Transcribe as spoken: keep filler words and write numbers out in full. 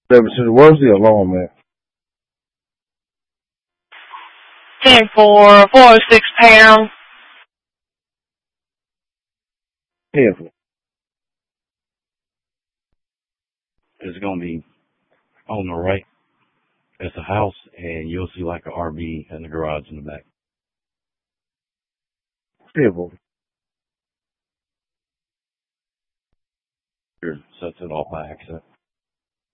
Seven, where's the alarm at? ten four, four oh six pounds. Ten. It's gonna be on the right. It's a house, and you'll see like an R V in the garage in the back. Ten. Sure, sets it off by accident.